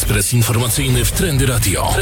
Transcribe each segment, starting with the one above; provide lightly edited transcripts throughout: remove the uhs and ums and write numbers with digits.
Ekspres informacyjny w Trendy Radio.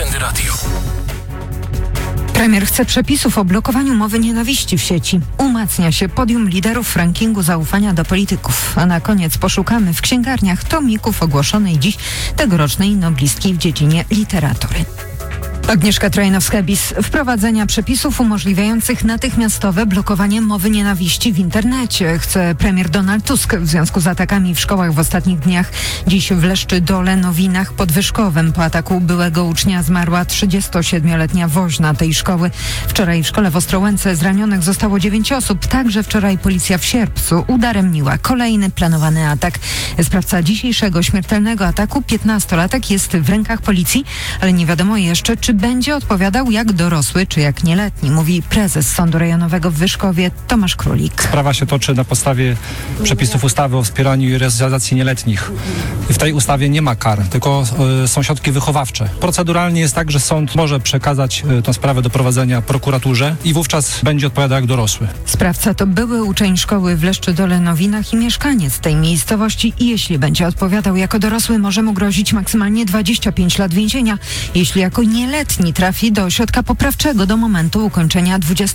Premier chce przepisów o blokowaniu mowy nienawiści w sieci. Umacnia się podium liderów rankingu zaufania do polityków. A na koniec poszukamy w księgarniach tomików ogłoszonej dziś tegorocznej noblistki w dziedzinie literatury. Agnieszka Trojanowska-Bis. Wprowadzenia przepisów umożliwiających natychmiastowe blokowanie mowy nienawiści w internecie chce premier Donald Tusk w związku z atakami w szkołach w ostatnich dniach. Dziś w Leszczy-Dole, Nowinach pod Wyszkowem po ataku byłego ucznia zmarła 37-letnia woźna tej szkoły. Wczoraj w szkole w Ostrołęce zranionych zostało 9 osób. Także wczoraj policja w Sierpcu udaremniła kolejny planowany atak. Sprawca dzisiejszego śmiertelnego ataku, 15-latek, jest w rękach policji, ale nie wiadomo jeszcze, czy będzie odpowiadał jak dorosły, czy jak nieletni, mówi prezes Sądu Rejonowego w Wyszkowie Tomasz Królik. Sprawa się toczy na podstawie przepisów ustawy o wspieraniu i resocjalizacji nieletnich. W tej ustawie nie ma kar, tylko są środki wychowawcze. Proceduralnie jest tak, że sąd może przekazać tę sprawę do prowadzenia prokuraturze i wówczas będzie odpowiadał jak dorosły. Sprawca to były uczeń szkoły w Leszczy-Dole, Nowinach i mieszkaniec tej miejscowości i jeśli będzie odpowiadał jako dorosły, może mu grozić maksymalnie 25 lat więzienia. Jeśli jako nieletni trafi do ośrodka poprawczego do momentu ukończenia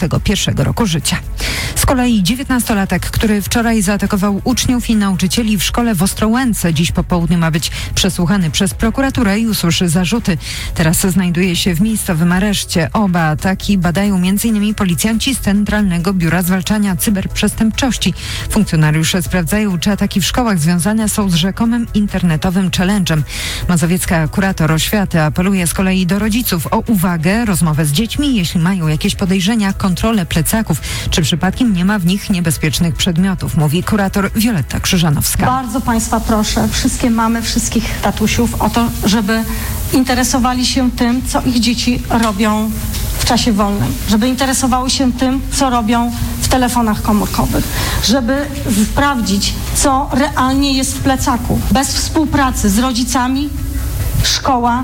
21 roku życia. Z kolei 19-latek, który wczoraj zaatakował uczniów i nauczycieli w szkole w Ostrołęce, dziś po południu ma być przesłuchany przez prokuraturę i usłyszy zarzuty. Teraz znajduje się w miejscowym areszcie. Oba ataki badają m.in. policjanci z Centralnego Biura Zwalczania Cyberprzestępczości. Funkcjonariusze sprawdzają, czy ataki w szkołach związane są z rzekomym internetowym challenge'em. Mazowiecka kurator oświaty apeluje z kolei do rodziców o uwagę, rozmowę z dziećmi, jeśli mają jakieś podejrzenia, kontrolę plecaków, czy przypadkiem nie ma w nich niebezpiecznych przedmiotów, mówi kurator Wioletta Krzyżanowska. Bardzo Państwa proszę, wszystkie mamy, wszystkich tatusiów o to, żeby interesowali się tym, co ich dzieci robią w czasie wolnym, żeby interesowały się tym, co robią w telefonach komórkowych, żeby sprawdzić, co realnie jest w plecaku. Bez współpracy z rodzicami szkoła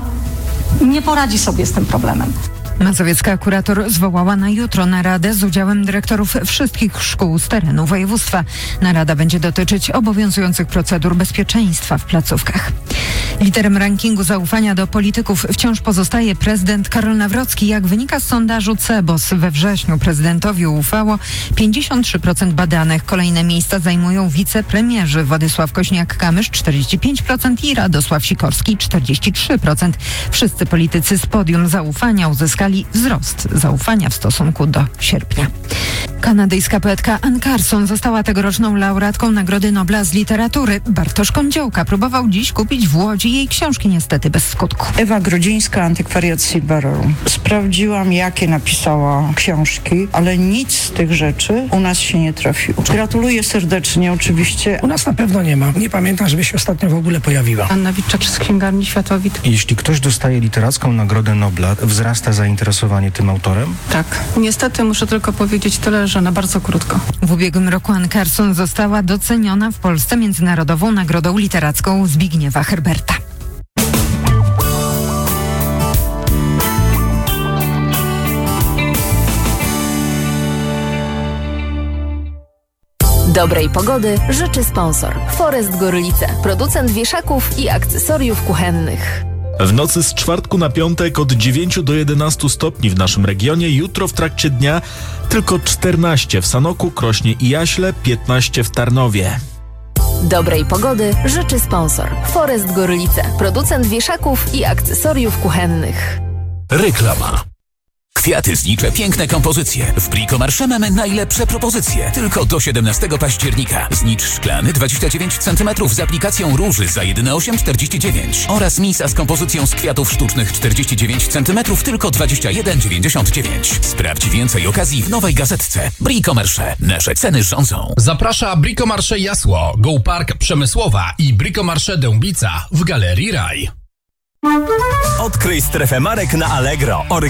nie poradzi sobie z tym problemem. Mazowiecka kurator zwołała na jutro naradę z udziałem dyrektorów wszystkich szkół z terenu województwa. Narada będzie dotyczyć obowiązujących procedur bezpieczeństwa w placówkach. Liderem rankingu zaufania do polityków wciąż pozostaje prezydent Karol Nawrocki. Jak wynika z sondażu CEBOS, we wrześniu prezydentowi ufało 53% badanych. Kolejne miejsca zajmują wicepremierzy Władysław Kośniak-Kamysz 45% i Radosław Sikorski 43%. Wszyscy politycy z podium zaufania uzyskali wzrost zaufania w stosunku do sierpnia. Kanadyjska poetka Anne Carson została tegoroczną laureatką Nagrody Nobla z literatury. Bartosz Kądziołka próbował dziś kupić w Łodzi jej książki, niestety bez skutku. Ewa Grodzińska, Antykwariat Silver Row. Sprawdziłam, jakie napisała książki, ale nic z tych rzeczy u nas się nie trafiło. Gratuluję serdecznie oczywiście. U nas na pewno nie ma. Nie pamiętam, żeby się ostatnio w ogóle pojawiła. Anna Witczak z Księgarni Światowit. Jeśli ktoś dostaje literacką Nagrodę Nobla, wzrasta zainteresowanie tym autorem? Tak. Niestety muszę tylko powiedzieć tyle, że na bardzo krótko. W ubiegłym roku Anne Carson została doceniona w Polsce Międzynarodową Nagrodą Literacką Zbigniewa Herberta. Dobrej pogody życzy sponsor Forest Gorlice, producent wieszaków i akcesoriów kuchennych. W nocy z czwartku na piątek od 9 do 11 stopni w naszym regionie, jutro w trakcie dnia tylko 14 w Sanoku, Krośnie i Jaśle, 15 w Tarnowie. Dobrej pogody życzy sponsor Forest Gorlice, producent wieszaków i akcesoriów kuchennych. Reklama. Kwiaty znicze, piękne kompozycje. W Bricomarché mamy najlepsze propozycje. Tylko do 17 października. Znicz szklany 29 cm z aplikacją róży za jedyne 8,49 oraz misa z kompozycją z kwiatów sztucznych 49 cm tylko 21,99. Sprawdź więcej okazji w nowej gazetce. Bricomarché. Nasze ceny rządzą. Zaprasza Bricomarché Jasło, Go Park Przemysłowa i Bricomarché Dębica w Galerii Raj. Odkryj strefę marek na Allegro.